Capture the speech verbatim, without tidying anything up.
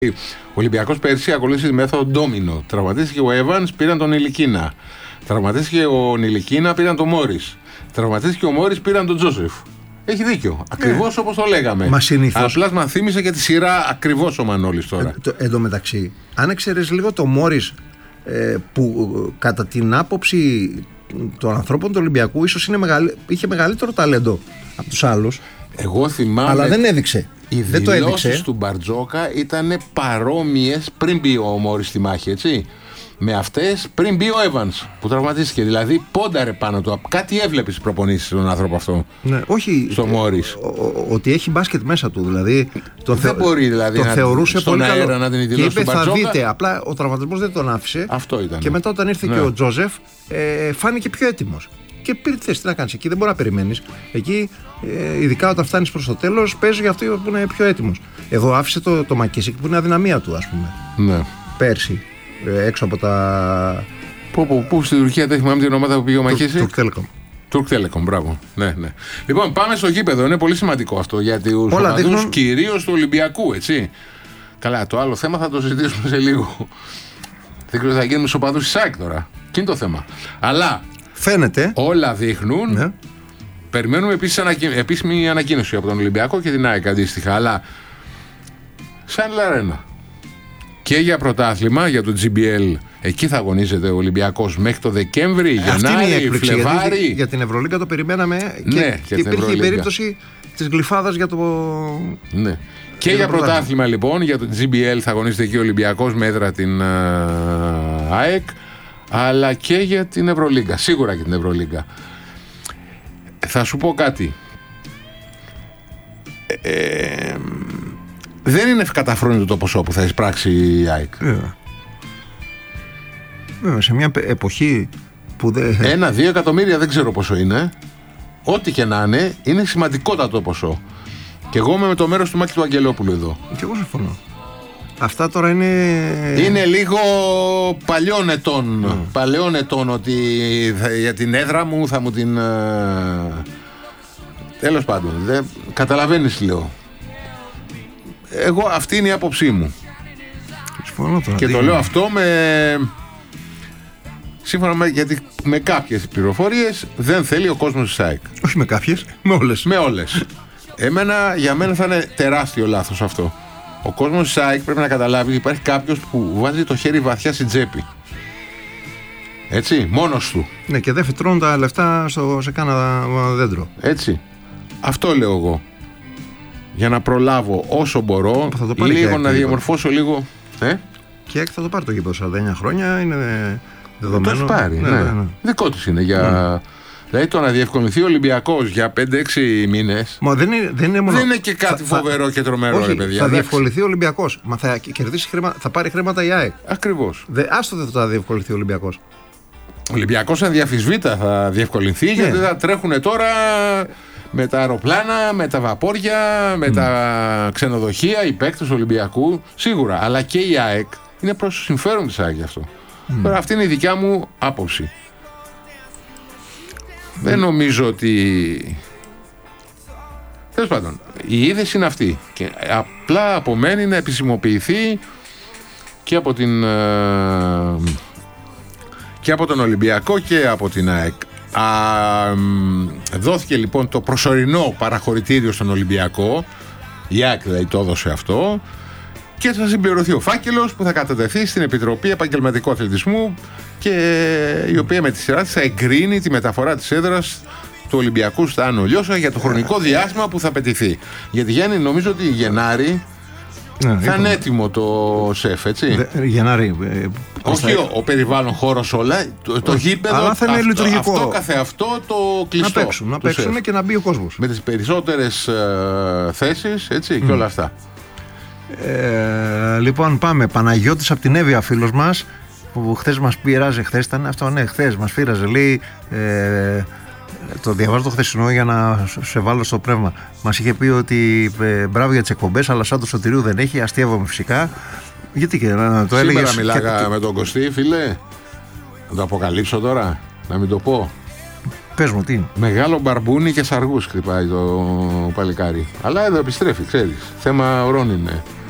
Ο Ολυμπιακός πέρσι ακολούθησε τη μέθοδο ντόμινο. Τραυματίστηκε ο Evans, πήραν τον Νιλικίνα. Τραυματίστηκε ο Νιλικίνα, πήραν τον Μόρις. Τραυματίστηκε ο Μόρις, πήραν τον Τζόσεφ. Έχει δίκιο. Ακριβώς yeah. όπως το λέγαμε. Μα συνήθως. Απλά μα θύμισε και τη σειρά ακριβώς ο Μανώλης τώρα. Ε, εν τω μεταξύ, αν εξαιρέσει λίγο το Μόρις, ε, που ε, κατά την άποψη των ανθρώπων του Ολυμπιακού ίσως είναι μεγαλ... είχε μεγαλύτερο ταλέντο από τους άλλους. Εγώ θυμάμαι. Αλλά δεν έδειξε. Οι δηλώσεις του Μπαρτζόκα ήταν παρόμοιες πριν μπει ο Μόρις στη μάχη, έτσι. Με αυτές πριν μπει ο Evans που τραυματίστηκε. Δηλαδή πόνταρε πάνω του. Κάτι έβλεπε στις προπονήσεις στον άνθρωπο αυτό. Ναι, όχι. Στο Μόρις. Ότι έχει μπάσκετ μέσα του. Δηλαδή το, δεν θε... μπορεί, δηλαδή, το να... θεωρούσε στον πολύ αέρα καλό. Να την και δηλώσει είπε θα Μπαρτζόκα. δείτε. Απλά ο τραυματισμός δεν τον άφησε. Αυτό ήταν. Και μετά όταν ήρθε ναι. και ο Τζόζεφ, ε, φάνηκε πιο έτοιμος. Και πήρε τη θέση. Τι να κάνεις εκεί, δεν μπορεί να περιμένεις. Εκεί, ε, ειδικά όταν φτάνεις προς το τέλος, παίζει για αυτό που είναι πιο έτοιμος. Εδώ άφησε το, το Μακίσικ που είναι αδυναμία του, ας πούμε. Ναι. Πέρσι, ε, έξω από τα. Πού, πού, πού στην Τουρκία δεν θυμάμαι την ομάδα που πήγε ο Μακίσικ. Τουρκ Telecom. Τουρκ Telecom, μπράβο. Ναι, ναι. Λοιπόν, πάμε στο γήπεδο. Είναι πολύ σημαντικό αυτό για τους οπαδούς δείχνουν... κυρίως του Ολυμπιακού, έτσι. Καλά, το άλλο θέμα θα το συζητήσουμε σε λίγο. Δεν ξέρω, θα γίνουμε στους οπαδούς της ΑΕΚ τώρα. Και είναι το θέμα. Αλλά. Φαίνεται. Όλα δείχνουν. Ναι. Περιμένουμε επίσης ανακοι... επίσημη ανακοίνωση από τον Ολυμπιακό και την ΑΕΚ αντίστοιχα. Αλλά σαν Λαρένα και για πρωτάθλημα, για το τζι μπι ελ, εκεί θα αγωνίζεται ο Ολυμπιακός μέχρι το Δεκέμβρη, ε, Γενάρη, Φλεβάρη. Γιατί για την Ευρωλίγκα το περιμέναμε και, ναι, και υπήρχε η περίπτωση της γλυφάδας για το. Ναι. Και για, για πρωτάθλημα λοιπόν, για το τζι μπι ελ θα αγωνίζεται εκεί ο Ολυμπιακός με έδρα την uh, ΑΕΚ. Αλλά και για την Ευρωλίγκα. Σίγουρα και την Ευρωλίγκα. Θα σου πω κάτι. Ε, ε, δεν είναι ευκαταφρόνητο το ποσό που θα εισπράξει η ΑΕΚ. Βέβαια. Βέβαια, σε μια εποχή που δεν. Ένα-δύο εκατομμύρια δεν ξέρω πόσο είναι. Ό,τι και να είναι, είναι σημαντικότατο ποσό. Και εγώ είμαι με το μέρος του Μάκη του Αγγελόπουλου εδώ. Και εγώ συμφωνώ. Αυτά τώρα είναι. Είναι λίγο παλιών ετών. Mm. Παλαιών ετών ότι θα, για την έδρα μου θα μου την. Uh... Τέλος πάντων. Δεν... Καταλαβαίνεις, λέω. Εγώ αυτή είναι η άποψή μου. Συμφωνώ τώρα. Και το λέω αυτό με. Σύμφωνα με, γιατί με κάποιες πληροφορίες δεν θέλει ο κόσμος της ΑΕΚ. Όχι με κάποιες, με όλες. Με όλες. Εμένα, για μένα θα είναι τεράστιο λάθος αυτό. Ο κόσμος της ΑΕΚ πρέπει να καταλάβει ότι υπάρχει κάποιος που βάζει το χέρι βαθιά στην τσέπη. Έτσι, μόνος του. Ναι, και δεν φυτρώνουν τα λεφτά στο, σε κάνα δέντρο. Έτσι. Αυτό λέω εγώ. Για να προλάβω όσο μπορώ, λίγο να διαμορφώσω λίγο. Ε? Και θα το πάρει το γήπεδο σαράντα εννιά χρόνια, είναι δεδομένο. Το πάρει, ναι, ναι. ναι. Δικό της είναι για. Mm. Δηλαδή το να διευκολυνθεί ο Ολυμπιακός για πέντε έξι μήνες. Μα δεν είναι, δεν είναι μόνο. Δεν είναι και κάτι θα, φοβερό θα, και τρομερό, όχι, ρε παιδιά. Θα διευκολυνθεί ο Ολυμπιακός. Μα θα κερδίσει χρήμα, θα πάρει χρήματα η ΑΕΚ. Ακριβώς. Δε, άστο δεν θα διευκολυνθεί ο Ολυμπιακός. Ο Ολυμπιακός αδιαφυσβήτα θα διευκολυνθεί, ναι. γιατί θα τρέχουν τώρα με τα αεροπλάνα, με τα βαπόρια, με mm. τα ξενοδοχεία, οι παίκτες του Ολυμπιακού. Σίγουρα. Αλλά και η ΑΕΚ είναι προς το συμφέρον της ΑΕΚ γι' αυτό. Mm. Τώρα αυτή είναι η δικιά μου άποψη. Δεν νομίζω ότι. Τέλος πάντων, η είδηση είναι αυτή. Και απλά απομένει να επισημοποιηθεί και από, την, και από τον Ολυμπιακό και από την ΑΕΚ. Α, δόθηκε λοιπόν το προσωρινό παραχωρητήριο στον Ολυμπιακό. Η ΑΕΚ δηλαδή το έδωσε αυτό. Και θα συμπληρωθεί ο φάκελος που θα κατατεθεί στην Επιτροπή Επαγγελματικού Αθλητισμού και η οποία με τη σειρά της θα εγκρίνει τη μεταφορά της έδρας του Ολυμπιακού στα Άνω Λιώσσα για το χρονικό διάστημα που θα απαιτηθεί. Γιατί Γιάννη, νομίζω ότι Γενάρη ναι, θα είναι έτοιμο το ΣΕΦ, έτσι. Δε, Γενάρη. Ε, Όχι ο, ο περιβάλλον χώρος όλα, το, το γήπεδο. Αλλά θα είναι αυτό, λειτουργικό. Αυτό καθεαυτό το κλειστό. Να παίξουν, να παίξουν και να μπει ο κόσμος. Με τις περισσότερες ε, θέσεις, έτσι, mm. και όλα αυτά. Ε, λοιπόν, πάμε. Παναγιώτης από την Εύβοια, φίλος μας, που χθες μας πειράζει, χθες ήταν αυτό, ναι, χθες μας πείραζε, λέει, ε, το διαβάζω το χθεσινό για να σε βάλω στο πνεύμα. Μας είχε πει ότι ε, μπράβο για τις εκπομπές, αλλά σαν το Σωτηρίου δεν έχει, αστείευομαι φυσικά. Γιατί και να το έλεγε. Σήμερα μιλάγα και... με τον Κωστή, φίλε. Να το αποκαλύψω τώρα, να μην το πω. Πες μου, τι είναι. Μεγάλο μπαρμπούνι και σαργούς χτυπάει το παλικάρι. Αλλά εδώ επιστρέφει, ξέρεις. Θέμα ορών είναι.